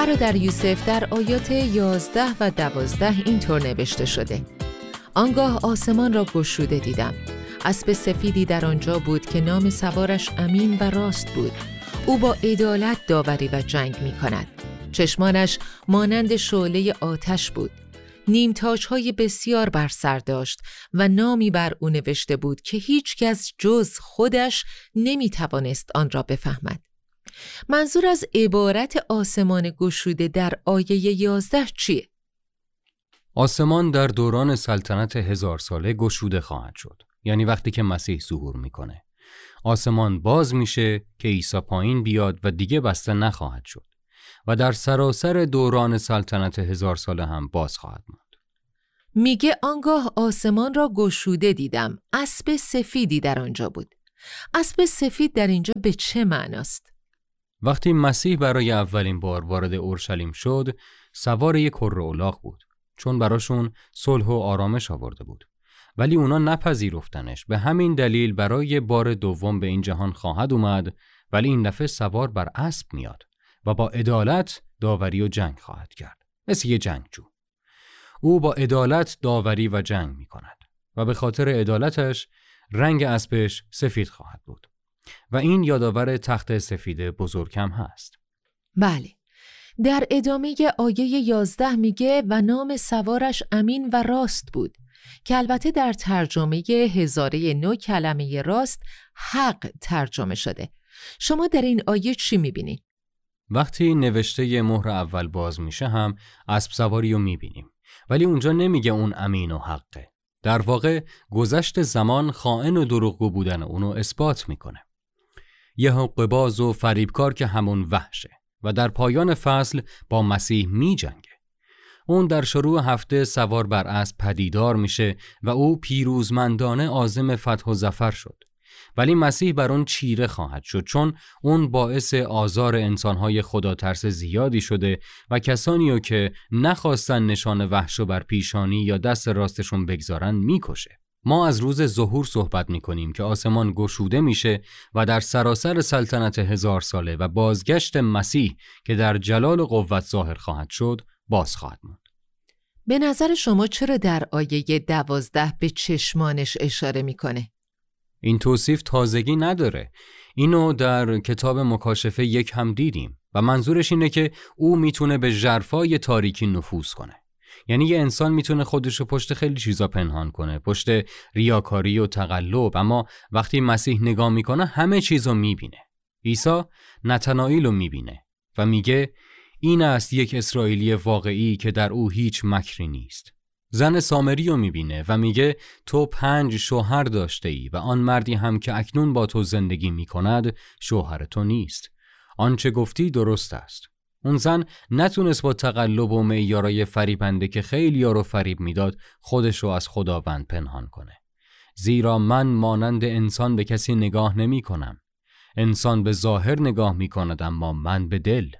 برادر یوسف در آیات 11 و 12 اینطور نوشته شده: آنگاه آسمان را گشوده دیدم. اسب سفیدی در آنجا بود که نام سوارش امین و راست بود. او با عدالت داوری و جنگ می کند. چشمانش مانند شعله آتش بود. نیمتاج‌های بسیار بر سر داشت و نامی بر او نوشته بود که هیچ کس جز خودش نمی توانست آن را بفهمد. منظور از عبارت آسمان گشوده در آیه 11 چیه؟ آسمان در دوران سلطنت 1000 ساله گشوده خواهد شد. یعنی وقتی که مسیح ظهور میکنه. آسمان باز میشه که عیسی پایین بیاد و دیگه بسته نخواهد شد. و در سراسر دوران سلطنت 1000 ساله هم باز خواهد ماند. میگه آنگاه آسمان را گشوده دیدم. اسب سفیدی در آنجا بود. اسب سفید در اینجا به چه معناست؟ وقتی مسیح برای اولین بار وارد اورشلیم شد، سوار یک کره الاغ بود. چون براشون صلح و آرامش آورده بود. ولی اونا نپذیرفتنش. به همین دلیل برای بار دوم به این جهان خواهد اومد، ولی این دفعه سوار بر اسب میاد و با عدالت داوری و جنگ خواهد کرد. مثل یه جنگجو. او با عدالت داوری و جنگ میکند و به خاطر عدالتش رنگ اسبش سفید خواهد بود. و این یادآور تخت سفید بزرگم هست. بله. در ادامه آیه 11 میگه و نام سوارش امین و راست بود، که البته در ترجمه هزاره نو کلمه راست حق ترجمه شده. شما در این آیه چی میبینید؟ وقتی نوشته مهر اول باز میشه هم اسب سواری رو میبینیم. ولی اونجا نمیگه اون امین و حقه. در واقع گذشت زمان خائن و دروغگو بودن اونو اثبات میکنه. یه حقه‌باز و فریبکار که همون وحشه و در پایان فصل با مسیح می جنگه. اون در شروع هفته سوار بر اسب پدیدار میشه و او پیروزمندانه عازم فتح و ظفر شد. ولی مسیح بر اون چیره خواهد شد، چون اون باعث آزار انسانهای خدا ترس زیادی شده و کسانیو که نخواستن نشان وحش بر پیشانی یا دست راستشون بگذارن میکشه. ما از روز ظهور صحبت میکنیم که آسمان گشوده میشه و در سراسر سلطنت 1000 ساله و بازگشت مسیح که در جلال و قوت ظاهر خواهد شد باز خواهد ماند. به نظر شما چرا در آیه 12 به چشمانش اشاره میکنه؟ این توصیف تازگی نداره. اینو در کتاب مکاشفه 1 هم دیدیم و منظورش اینه که او میتونه به ژرفای تاریکی نفوذ کنه. یعنی یه انسان میتونه خودشو پشت خیلی چیزا پنهان کنه، پشت ریاکاری و تقلب، اما وقتی مسیح نگاه میکنه همه چیزو میبینه. عیسی نتنائیل رو میبینه و میگه این است یک اسرائیلی واقعی که در او هیچ مکری نیست. زن سامری رو میبینه و میگه تو 5 شوهر داشته ای و آن مردی هم که اکنون با تو زندگی میکند شوهر تو نیست. آنچه گفتی درست است. اون زن نتونست با تقلب و معیارای فریبنده که خیلی ها رو فریب میداد خودش رو از خداوند پنهان کنه. زیرا من مانند انسان به کسی نگاه نمی کنم. انسان به ظاهر نگاه می کند اما من به دل.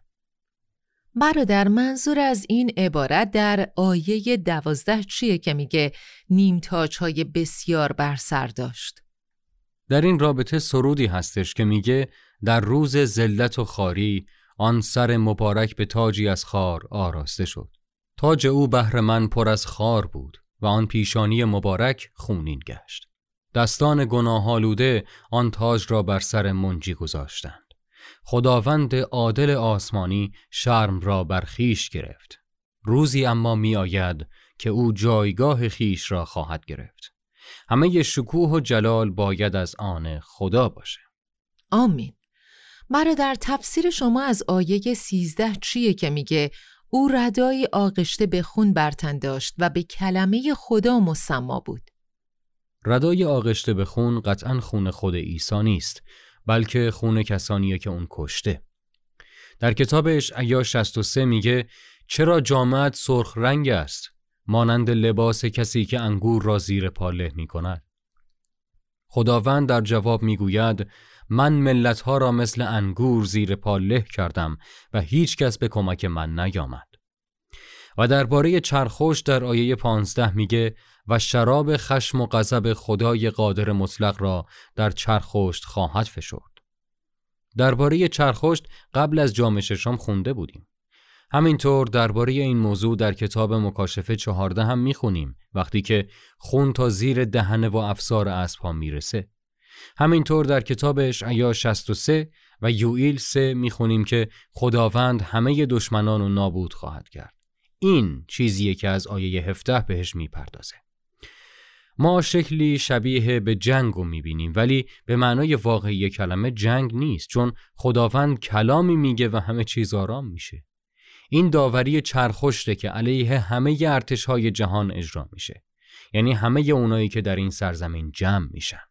برادر، منظور از این عبارت در آیه 12 چیه که میگه نیمتاج‌های بسیار بر سر داشت؟ در این رابطه سرودی هستش که میگه در روز ذلت و خواری آن سر مبارک به تاجی از خار آراسته شد. تاج او بهر من پر از خار بود و آن پیشانی مبارک خونین گشت. دستان گناه‌آلوده آن تاج را بر سر منجی گذاشتند. خداوند عادل آسمانی شرم را بر خویش گرفت. روزی اما می آید که او جایگاه خویش را خواهد گرفت. همه شکوه و جلال باید از آن خدا باشه. آمین. برادر، تفسیر شما از آیه 13 چیه که میگه او ردای آغشته به خون بر تن داشت و به کلمه خدا مسما بود؟ ردای آغشته به خون قطعاً خون خود عیسی نیست، بلکه خون کسانیه که اون کشته. در کتاب اشعیا 63 میگه چرا جامه‌ات سرخ رنگ است، مانند لباس کسی که انگور را زیر پا له می‌کند. خداوند در جواب میگوید من ملت‌ها را مثل انگور زیر پا له کردم و هیچ کس به کمک من نیامد. و درباره چرخوش در آیه 15 میگه و شراب خشم و غضب خدای قادر مطلق را در چرخوشت خواهد فشرد. درباره چرخوشت قبل از جام ششم خونده بودیم. همینطور درباره این موضوع در کتاب مکاشفه 14 هم میخونیم وقتی که خون تا زیر دهنه و افسار اسب‌ها میرسه. همینطور در کتاب اشعیا 63 و یوئیل 3 میخونیم که خداوند همه دشمنان رو نابود خواهد کرد. این چیزیه که از آیه 17 بهش میپردازه. ما شکلی شبیه به جنگ رو میبینیم، ولی به معنای واقعی کلمه جنگ نیست، چون خداوند کلامی میگه و همه چیز آرام میشه. این داوری چرخشته که علیه همه ارتش‌های جهان اجرا میشه، یعنی همه اونایی که در این سرزمین جمع میشن.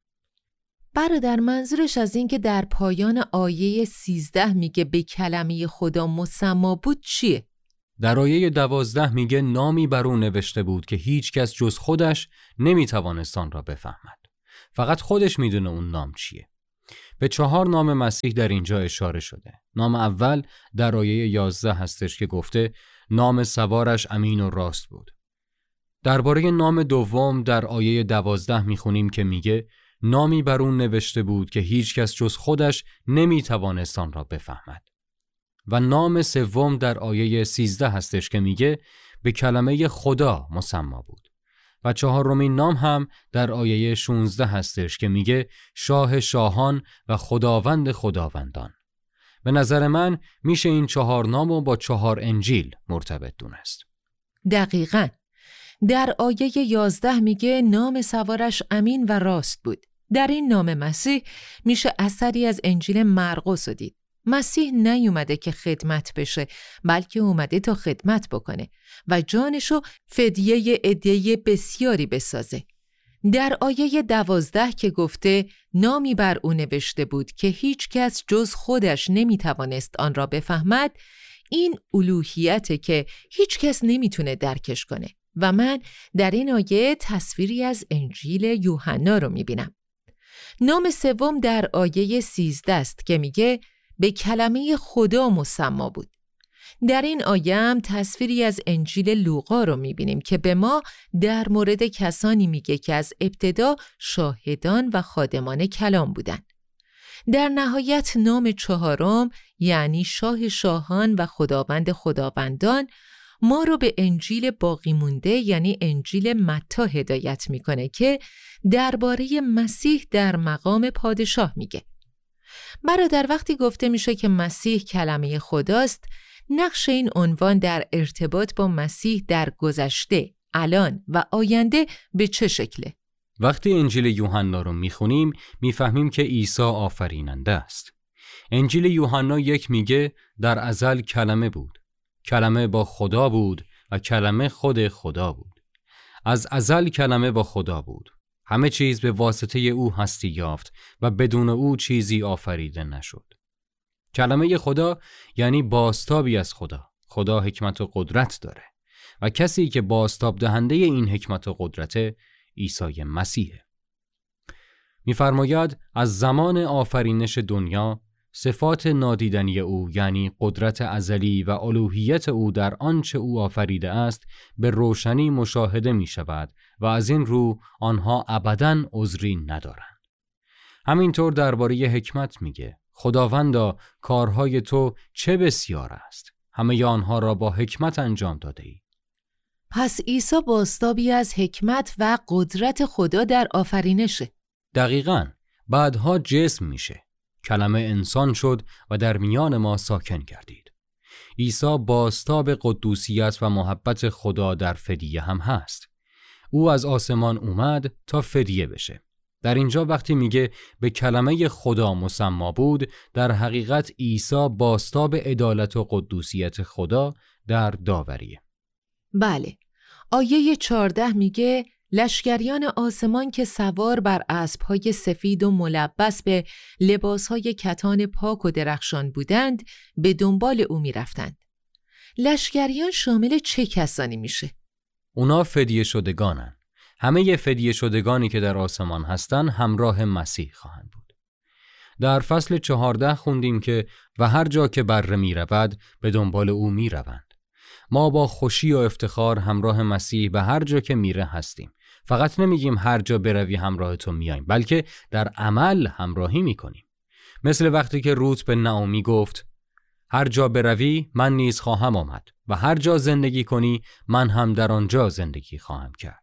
برادر، منظورش از این که در پایان آیه 13 میگه به کلمه خدا مسما بود چیه؟ در آیه 12 میگه نامی بر او نوشته بود که هیچ کس جز خودش نمیتوانست آن را بفهمد. فقط خودش میدونه اون نام چیه. به 4 نام مسیح در اینجا اشاره شده. نام اول در آیه 11 هستش که گفته نام سوارش امین و راست بود. درباره نام دوم در آیه 12 میخونیم که میگه نامی بر اون نوشته بود که هیچ کس جز خودش نمیتوانست آن را بفهمد. و نام سوم در آیه 13 هستش که میگه به کلمه خدا مسما بود. و 4مین نام هم در آیه 16 هستش که میگه شاه شاهان و خداوند خداوندان. به نظر من میشه این 4 نام رو با 4 انجیل مرتبط دونست. دقیقاً. در آیه 11 میگه نام سوارش امین و راست بود. در این نام مسیح میشه اثری از انجیل مرقس رو دید. مسیح نیومده که خدمت بشه، بلکه اومده تا خدمت بکنه و جانشو فدیه عده بسیاری بسازه. در آیه 12 که گفته نامی بر او نوشته بود که هیچ کس جز خودش نمیتوانست آن را بفهمد، این الوهیته که هیچ کس نمیتونه درکش کنه و من در این آیه تصویری از انجیل یوحنا رو میبینم. نام سوم در آیه 13 است که میگه به کلمه خدا مسما بود. در این آیه هم تصویری از انجیل لوقا رو میبینیم که به ما در مورد کسانی میگه که از ابتدا شاهدان و خادمان کلام بودن. در نهایت نام 4 یعنی شاه شاهان و خداوند خداوندان ما رو به انجیل باقی مونده یعنی انجیل متی هدایت میکنه که درباره مسیح در مقام پادشاه میگه. برادر، وقتی گفته میشه که مسیح کلمه خداست، نقش این عنوان در ارتباط با مسیح در گذشته، الان و آینده به چه شکله؟ وقتی انجیل یوحنا رو میخونیم میفهمیم که عیسی آفریننده است. انجیل یوحنا 1 میگه در ازل کلمه بود. کلمه با خدا بود و کلمه خود خدا بود. از ازل کلمه با خدا بود. همه چیز به واسطه او هستی یافت و بدون او چیزی آفریده نشد. کلمه خدا یعنی بازتابی از خدا. خدا حکمت و قدرت داره و کسی که بازتاب دهنده این حکمت و قدرت عیسی مسیحه. می‌فرماید از زمان آفرینش دنیا صفات نادیدنی او یعنی قدرت ازلی و الوهیت او در آنچه او آفریده است به روشنی مشاهده می شود و از این رو آنها ابداً عذری ندارند. همینطور درباره حکمت میگه خداوندا کارهای تو چه بسیار است، همه آنها را با حکمت انجام داده ای. پس عیسی بازتابی از حکمت و قدرت خدا در آفرینشه. دقیقاً. بعدها جسم میشه. کلمه انسان شد و در میان ما ساکن گردید. عیسی بازتاب قدوسیت و محبت خدا در فدیه هم هست. او از آسمان اومد تا فدیه بشه. در اینجا وقتی میگه به کلمه خدا مسما بود، در حقیقت عیسی بازتاب عدالت و قدوسیت خدا در داوریه. بله. آیه 14 میگه لشکریان آسمان که سوار بر اسب‌های سفید و ملبس به لباس‌های کتان پاک و درخشان بودند به دنبال او می‌رفتند. لشکریان شامل چه کسانی میشه؟ اونا فدیه شدگانن. همه فدیه شدگانی که در آسمان هستن همراه مسیح خواهند بود. در فصل 14 خوندیم که و هر جا که بره می‌رود به دنبال او می‌روند. ما با خوشی و افتخار همراه مسیح به هر جا که میره هستیم. فقط نمیگیم هر جا بروی همراه تو میایم، بلکه در عمل همراهی میکنیم. مثل وقتی که روت به نعومی گفت هر جا بروی من نیز خواهم آمد و هر جا زندگی کنی من هم در آنجا زندگی خواهم کرد.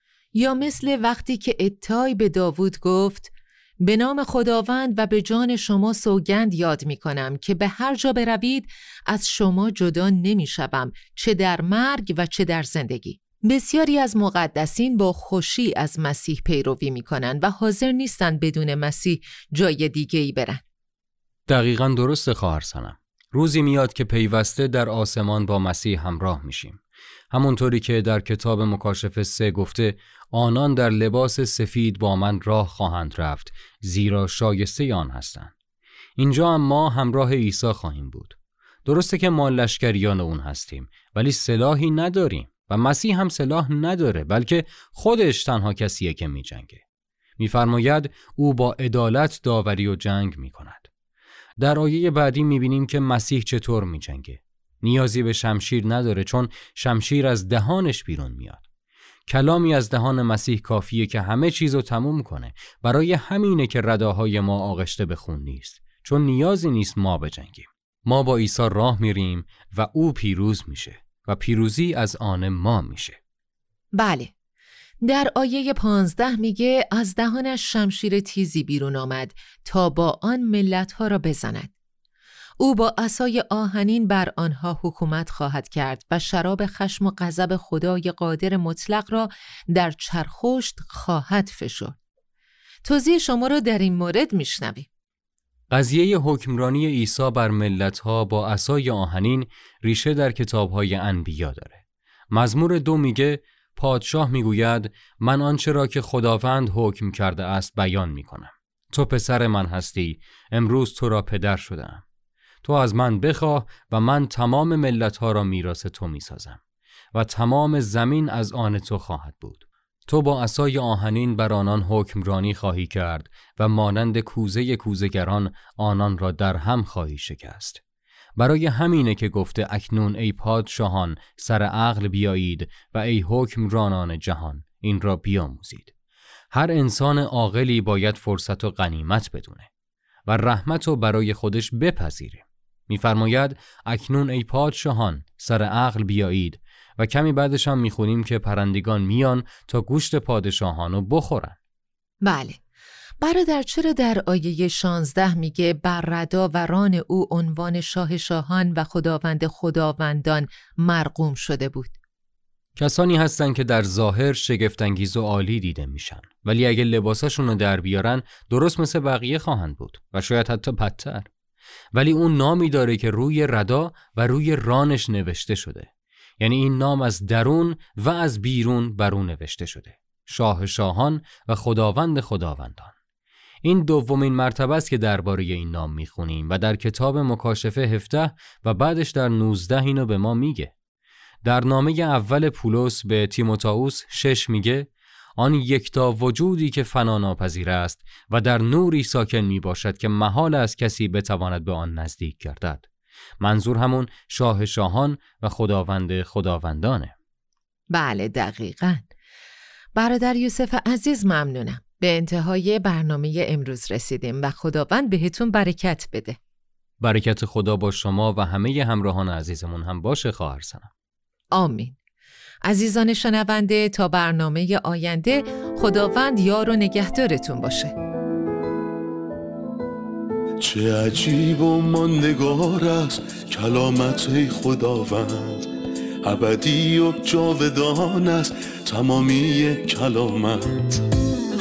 یا مثل وقتی که اتای به داوود گفت به نام خداوند و به جان شما سوگند یاد می کنم که به هر جا بروید از شما جدا نمی شوم، چه در مرگ و چه در زندگی. بسیاری از مقدسین با خوشی از مسیح پیروی می کنند و حاضر نیستند بدون مسیح جای دیگه‌ای برن. دقیقاً درست خواهر سنم. روزی میاد که پیوسته در آسمان با مسیح همراه میشیم. همونطوری که در کتاب مکاشفه 3 گفته آنان در لباس سفید با من راه خواهند رفت زیرا شایسته آن هستند. اینجا هم ما همراه عیسی خواهیم بود. درسته که ما لشکریان اون هستیم ولی سلاحی نداریم و مسیح هم سلاح نداره، بلکه خودش تنها کسیه که میجنگه. میفرماید او با عدالت داوری و جنگ میکند. در آیه بعدی میبینیم که مسیح چطور میجنگه. نیازی به شمشیر نداره چون شمشیر از دهانش بیرون میاد. کلامی از دهان مسیح کافیه که همه چیزو تموم کنه. برای همینه که رداهای ما آغشته به خون نیست، چون نیازی نیست ما بجنگیم. ما با عیسی راه میریم و او پیروز میشه و پیروزی از آن ما میشه. بله. در آیه 15 میگه از دهانش شمشیر تیزی بیرون آمد تا با آن ملت‌ها را بزند. او با عصای آهنین بر آنها حکومت خواهد کرد و شراب خشم و غضب خدای قادر مطلق را در چرخشت خواهد فشرد. توضیح شما را در این مورد میشنویم. قضیه حکمرانی عیسی بر ملت‌ها با عصای آهنین ریشه در کتاب‌های انبیا داره. مزمور 2 میگه پادشاه میگوید من آنچه را که خداوند حکم کرده است بیان میکنم. تو پسر من هستی، امروز تو را پدر شدم. تو از من بخواه و من تمام ملت‌ها را میراث تو میسازم و تمام زمین از آن تو خواهد بود. تو با عصای آهنین بر آنان حکمرانی خواهی کرد و مانند کوزه کوزه‌گران آنان را در هم خواهی شکست. برای همینه که گفته اکنون ای پادشاهان سر عقل بیایید و ای حکمرانان جهان این را بیاموزید. هر انسان عاقلی باید فرصت و غنیمت بدونه و رحمت رو برای خودش بپذیره. میفرماید اکنون ای پادشاهان سر عقل بیایید و کمی بعدش هم میخونیم که پرندگان میان تا گوشت پادشاهانو بخورن. بله. برادر چرا در آیه 16 میگه بر ردا و ران او عنوان شاه شاهان و خداوند خداوندان مرقوم شده بود؟ کسانی هستن که در ظاهر شگفت‌انگیز و عالی دیده میشن ولی اگه لباساشون رو در بیارن درست مثل بقیه خواهند بود و شاید حتی بدتر. ولی اون نامی داره که روی ردا و روی رانش نوشته شده. یعنی این نام از درون و از بیرون بر اون نوشته شده. شاه شاهان و خداوند خداوندان. این دومین مرتبه است که درباره این نام میخونیم و در کتاب مکاشفه 17 و بعدش در 19 اینو به ما میگه. در نامه اول پولس به تیموتائوس 6 میگه آن یکتا وجودی که فنا ناپذیر است و در نوری ساکن می باشد که محال است کسی بتواند به آن نزدیک گردد. منظور همون شاه شاهان و خداوند خداوندانه. بله دقیقاً. برادر یوسف عزیز ممنونم. به انتهای برنامه امروز رسیدیم و خداوند بهتون برکت بده. برکت خدا با شما و همه همراهان عزیزمون هم باشه خواهر سنم. آمین. عزیزان شنونده تا برنامه آینده خداوند یار و نگهدارتون باشه. چه عجیب و ماندگار است کلامت خداوند، ابدی و جاودان است تمامی کلامت.